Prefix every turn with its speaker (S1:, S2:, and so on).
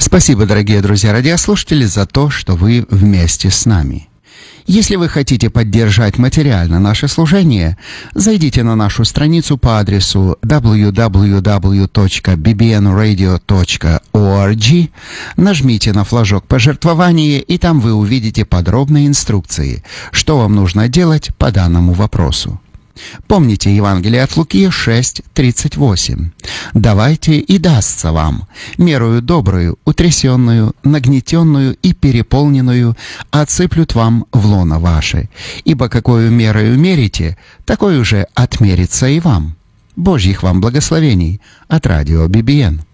S1: Спасибо, дорогие друзья-радиослушатели, за то, что вы вместе с нами. Если вы хотите поддержать материально наше служение, зайдите на нашу страницу по адресу www.bbnradio.org, нажмите на флажок пожертвования, и там вы увидите подробные инструкции, что вам нужно делать по данному вопросу. Помните Евангелие от Луки 6:38. «Давайте, и дастся вам, мерою добрую, утрясенную, нагнетенную и переполненную, отсыплют вам в лоно ваше, ибо какою мерою мерите, такой уже отмерится и вам». Божьих вам благословений от радио BBN.